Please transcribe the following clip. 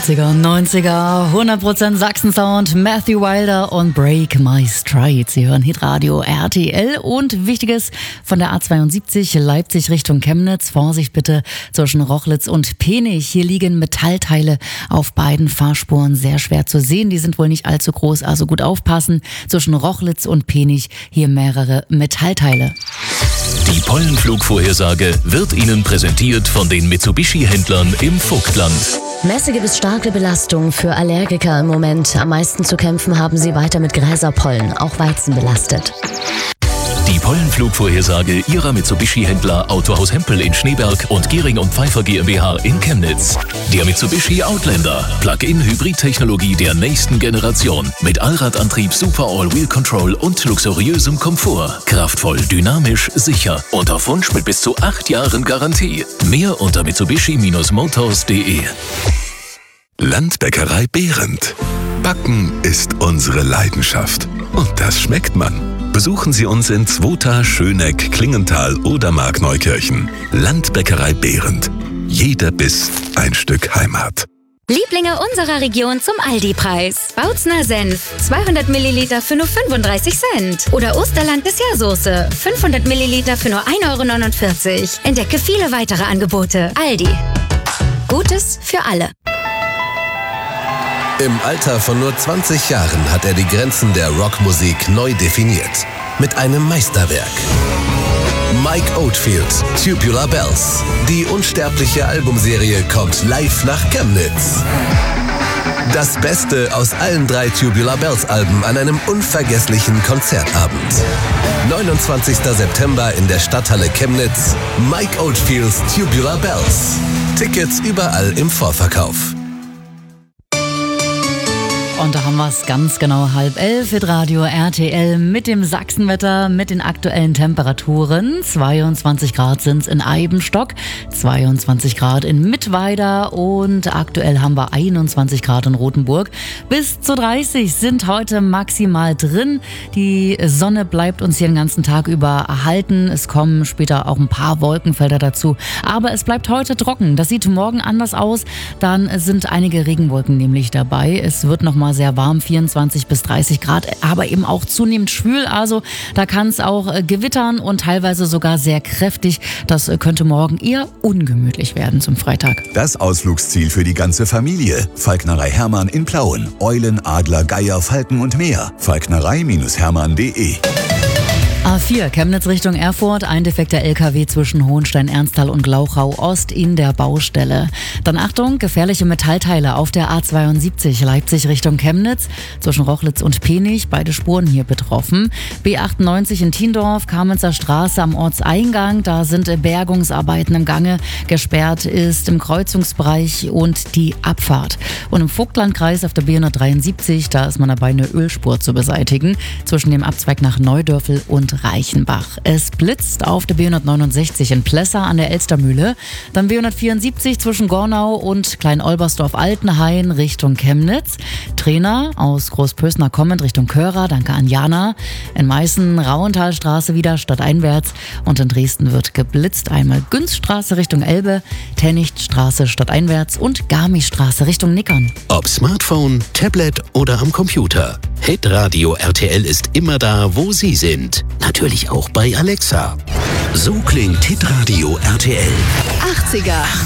80er, 90er, 100% Sachsen-Sound, Matthew Wilder und Break My Stride. Sie hören Hitradio RTL und Wichtiges von der A72 Leipzig Richtung Chemnitz. Vorsicht bitte zwischen Rochlitz und Penich. Hier liegen Metallteile auf beiden Fahrspuren, sehr schwer zu sehen. Die sind wohl nicht allzu groß, also gut aufpassen. Zwischen Rochlitz und Penich hier mehrere Metallteile. Die Pollenflugvorhersage wird Ihnen präsentiert von den Mitsubishi-Händlern im Vogtland. Mäßige bis starke Belastung für Allergiker im Moment. Am meisten zu kämpfen haben sie weiter mit Gräserpollen, auch Weizen belastet. Die Pollenflugvorhersage Ihrer Mitsubishi-Händler Autohaus Hempel in Schneeberg und Gehring & Pfeiffer GmbH in Chemnitz. Der Mitsubishi Outlander, Plug-in-Hybrid-Technologie der nächsten Generation. Mit Allradantrieb, Super All-Wheel Control und luxuriösem Komfort. Kraftvoll, dynamisch, sicher und auf Wunsch mit bis zu 8 Jahren Garantie. Mehr unter mitsubishi-motors.de. Landbäckerei Behrendt. Backen ist unsere Leidenschaft. Und das schmeckt man. Besuchen Sie uns in Zwota, Schöneck, Klingenthal oder Markneukirchen. Landbäckerei Behrendt. Jeder Biss ein Stück Heimat. Lieblinge unserer Region zum Aldi-Preis. Bautzner Senf, 200 Milliliter für nur 35 Cent. Oder Osterland Dessertsoße, 500 Milliliter für nur 1,49 €. Entdecke viele weitere Angebote. Aldi. Gutes für alle. Im Alter von nur 20 Jahren hat er die Grenzen der Rockmusik neu definiert. Mit einem Meisterwerk. Mike Oldfield, Tubular Bells. Die unsterbliche Albumserie kommt live nach Chemnitz. Das Beste aus allen 3 Tubular Bells Alben an einem unvergesslichen Konzertabend. 29. September in der Stadthalle Chemnitz. Mike Oldfields Tubular Bells. Tickets überall im Vorverkauf. Und da haben wir es ganz genau 10:30 mit Radio RTL mit dem Sachsenwetter, mit den aktuellen Temperaturen. 22 Grad sind es in Eibenstock, 22 Grad in Mittweida und aktuell haben wir 21 Grad in Rothenburg. Bis zu 30 sind heute maximal drin. Die Sonne bleibt uns hier den ganzen Tag über erhalten. Es kommen später auch ein paar Wolkenfelder dazu. Aber es bleibt heute trocken. Das sieht morgen anders aus. Dann sind einige Regenwolken nämlich dabei. Es wird nochmal sehr warm, 24 bis 30 Grad, aber eben auch zunehmend schwül. Also da kann es auch gewittern und teilweise sogar sehr kräftig. Das könnte morgen eher ungemütlich werden zum Freitag. Das Ausflugsziel für die ganze Familie. Falknerei Hermann in Plauen. Eulen, Adler, Geier, Falken und mehr. Falknerei-hermann.de. A4 Chemnitz Richtung Erfurt, ein defekter LKW zwischen Hohenstein-Ernsthal und Glauchau-Ost in der Baustelle. Dann Achtung, gefährliche Metallteile auf der A72 Leipzig Richtung Chemnitz, zwischen Rochlitz und Penich, beide Spuren hier betroffen. B98 in Tiendorf, Kamenzer Straße am Ortseingang, da sind Bergungsarbeiten im Gange, gesperrt ist im Kreuzungsbereich und die Abfahrt. Und im Vogtlandkreis auf der B173, da ist man dabei, eine Ölspur zu beseitigen, zwischen dem Abzweig nach Neudörfel und Reichenbach. Es blitzt auf der B169 in Plessa an der Elstermühle, dann B174 zwischen Gornau und Klein-Olbersdorf-Altenhain Richtung Chemnitz. Trainer aus Großpösner kommend Richtung Körer, danke an Jana. In Meißen Rauenthalstraße wieder stadteinwärts und in Dresden wird geblitzt. Einmal Günzstraße Richtung Elbe, Tennichtstraße stadteinwärts und Garmischstraße Richtung Nickern. Ob Smartphone, Tablet oder am Computer. Hitradio RTL ist immer da, wo Sie sind. Natürlich auch bei Alexa. So klingt Hitradio RTL. 80er.